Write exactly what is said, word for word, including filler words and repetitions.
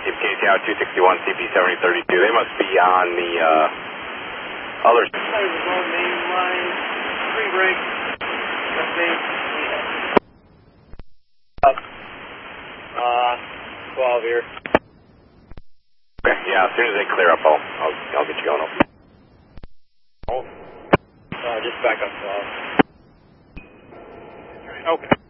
Keep K T out two sixty-one, C P seventy thirty-two. They must be on the uh, other side of the road, main line, three break. Uh, twelve here. Okay, yeah, as soon as they clear up, I'll, I'll, I'll get you going up. Oh, uh, just back up twelve. Okay.